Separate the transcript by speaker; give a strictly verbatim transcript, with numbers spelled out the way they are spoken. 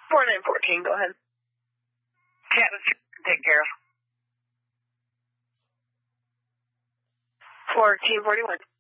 Speaker 1: four nine fourteen, go ahead.
Speaker 2: Yeah, take care of.
Speaker 1: fourteen forty-one.